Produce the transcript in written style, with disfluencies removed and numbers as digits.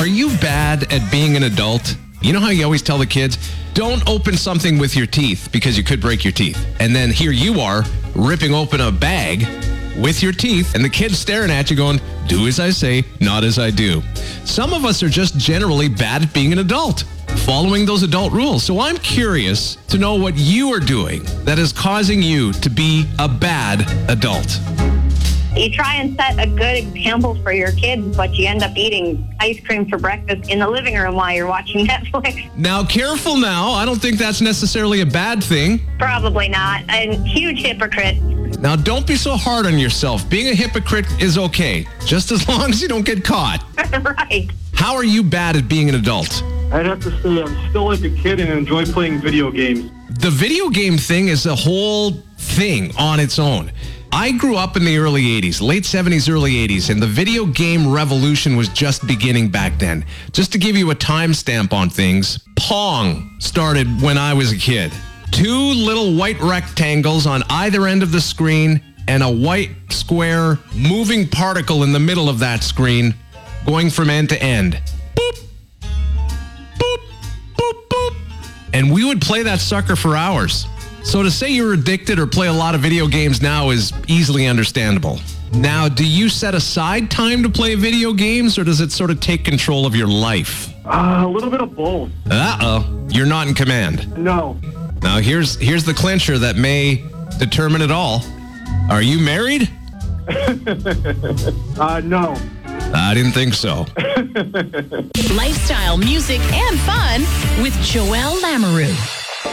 Are you bad at being an adult? You know how you always tell the kids, don't open something with your teeth because you could break your teeth. And then here you are ripping open a bag with your teeth and the kid's staring at you going, do as I say, not as I do. Some of us are just generally bad at being an adult, following those adult rules. So I'm curious to know what you are doing that is causing you to be a bad adult. You try and set a good example for your kids, but you end up eating ice cream for breakfast in the living room while you're watching Netflix. Now, careful now. I don't think that's necessarily a bad thing. Probably not. A huge hypocrite. Now, don't be so hard on yourself. Being a hypocrite is okay, just as long as you don't get caught. Right. How are you bad at being an adult? I'd have to say I'm still like a kid and enjoy playing video games. The video game thing is a whole thing on its own. I grew up in the early 80s, late 70s, early 80s, and the video game revolution was just beginning back then. Just to give you a timestamp on things, Pong started when I was a kid. 2 little white rectangles on either end of the screen and a white square moving particle in the middle of that screen going from end to end. Boop, boop, boop, boop. And we would play that sucker for hours. So to say you're addicted or play a lot of video games now is easily understandable. Now, do you set aside time to play video games or does it sort of take control of your life? A little bit of both. Uh-oh. You're not in command. No. Now, here's the clincher that may determine it all. Are you married? No. I didn't think so. Lifestyle, music, and fun with Joel Lamoureux.